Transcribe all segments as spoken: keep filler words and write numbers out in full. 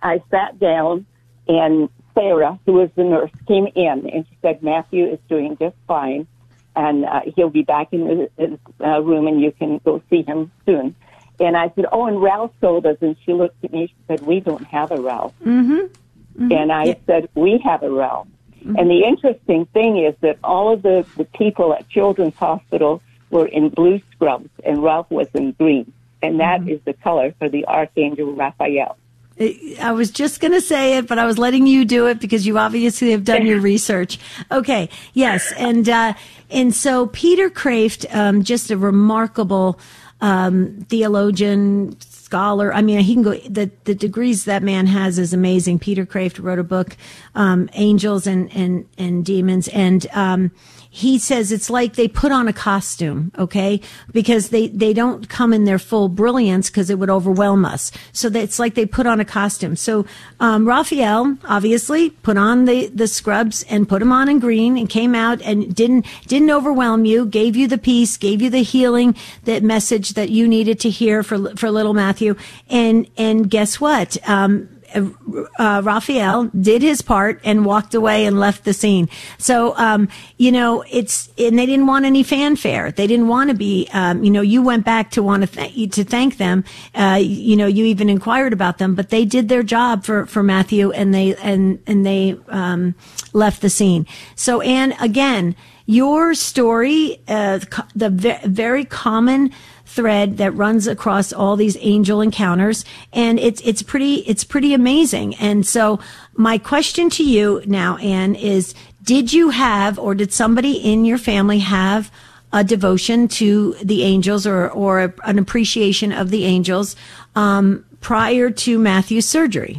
I sat down, and Sarah, who was the nurse, came in, and she said, Matthew is doing just fine, and uh, he'll be back in his uh, room, and you can go see him soon. And I said, oh, and Ralph told us, and she looked at me, she said, we don't have a Ralph. Mm-hmm. Mm-hmm. And I yeah. said, we have a Ralph. Mm-hmm. And the interesting thing is that all of the, the people at Children's Hospital were in blue scrubs, and Ralph was in green. And that mm-hmm. is the color for the Archangel Raphael. I was just going to say it, but I was letting you do it because you obviously have done your research. Okay. Yes. And, uh, and so Peter Kreeft, um, just a remarkable, um, theologian, scholar. I mean, he can go, the, the degrees that man has is amazing. Peter Kreeft wrote a book, um, Angels and, and, and Demons. And, um, he says it's like they put on a costume, okay? Because they, they don't come in their full brilliance because it would overwhelm us. So that it's like they put on a costume. So, um, Raphael obviously put on the, the scrubs and put them on in green and came out and didn't, didn't overwhelm you, gave you the peace, gave you the healing, that message that you needed to hear for, for little Matthew. And, and guess what? Um, Uh, Raphael did his part and walked away and left the scene. So, um, you know, it's, and they didn't want any fanfare. They didn't want to be, um, you know, you went back to want to th- to thank them. Uh, you know, you even inquired about them, but they did their job for, for Matthew, and they, and, and they, um, left the scene. So, Anne, again, your story, uh, the ve- very common thread that runs across all these angel encounters, and it's it's pretty it's pretty amazing. And so my question to you now, Anne, is did you have, or did somebody in your family have a devotion to the angels, or or a, an appreciation of the angels um, prior to Matthew's surgery?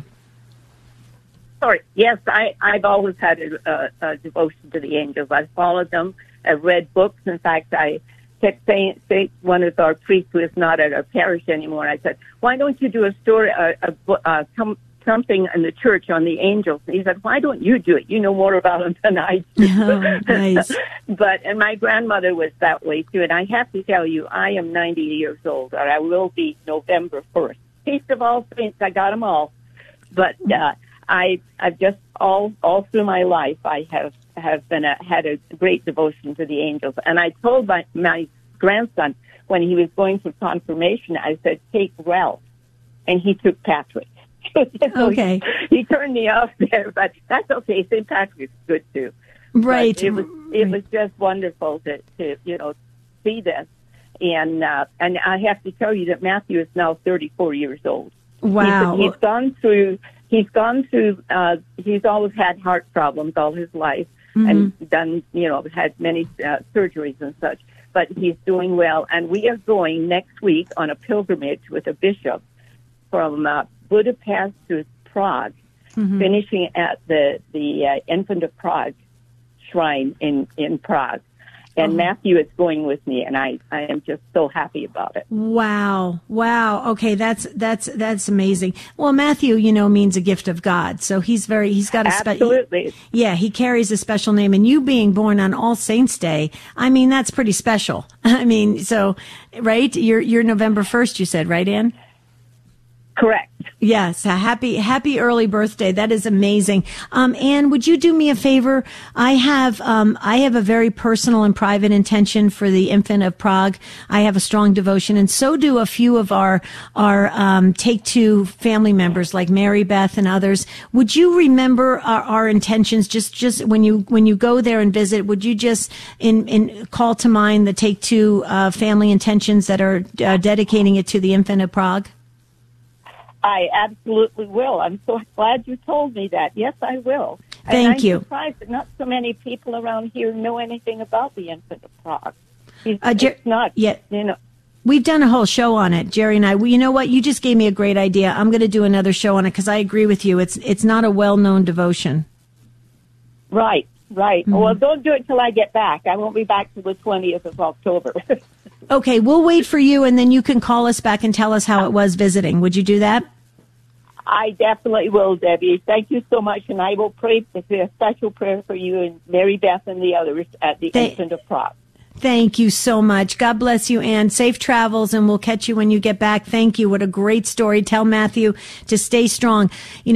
Sorry, yes, I, I've always had a, a, a devotion to the angels. I've followed them. I've read books. In fact, I kept saying, say, one of our priests who is not at our parish anymore, I said, why don't you do a story, a, a, a, some, something in the church on the angels? And he said, why don't you do it? You know more about them than I do. Oh, nice. But, and my grandmother was that way too. And I have to tell you, I am ninety years old, or I will be November first. Feast of All Saints, I got them all. But, uh, I, I've just all, all through my life, I have, have been a, had a great devotion to the angels. And I told my, my grandson when he was going through confirmation, I said, take Ralph. And he took Patrick. so okay. He, he turned me off there, but that's okay. Saint Patrick's good too. Right. But it was, it right. was just wonderful to, to, you know, see this. And, uh, and I have to tell you that Matthew is now thirty-four years old. Wow. He's, he's gone through, he's gone through, uh, he's always had heart problems all his life, mm-hmm. and done, you know, had many uh, surgeries and such, but he's doing well. And we are going next week on a pilgrimage with a bishop from uh, Budapest to Prague, mm-hmm. finishing at the, the uh, Infant of Prague shrine in, in Prague. And oh. Matthew is going with me, and I, I am just so happy about it. Wow. Wow. Okay. That's, that's, that's amazing. Well, Matthew, you know, means a gift of God. So he's very, he's got a special, Absolutely. yeah, he carries a special name, and you being born on All Saints Day, I mean, that's pretty special. I mean, so, right? You're, you're November first, you said, right, Anne? Correct. Yes, a happy, happy early birthday. That is amazing. Um, Anne, would you do me a favor? I have, um, I have a very personal and private intention for the Infant of Prague. I have a strong devotion, and so do a few of our, our, um, Take Two family members like Mary Beth and others. Would you remember our, our intentions just, just when you, when you go there and visit, would you just in, in call to mind the Take Two, uh, family intentions that are uh, dedicating it to the Infant of Prague? I absolutely will. I'm so glad you told me that. Yes, I will. Thank and I'm you. I'm surprised that not so many people around here know anything about the Infant of Prague. It's, uh, Jer- it's not, yeah. you know. We've done a whole show on it, Jerry and I. Well, you know what? You just gave me a great idea. I'm going to do another show on it because I agree with you. It's it's not a well-known devotion. Right, right. Mm-hmm. Well, don't do it till I get back. I won't be back till the twentieth of October. Okay, we'll wait for you, and then you can call us back and tell us how it was visiting. Would you do that? I definitely will, Debbie. Thank you so much, and I will pray a special prayer for you and Mary Beth and the others at the Th- Infant of Prague. Thank you so much. God bless you, Anne. Safe travels, and we'll catch you when you get back. Thank you. What a great story. Tell Matthew to stay strong. You know,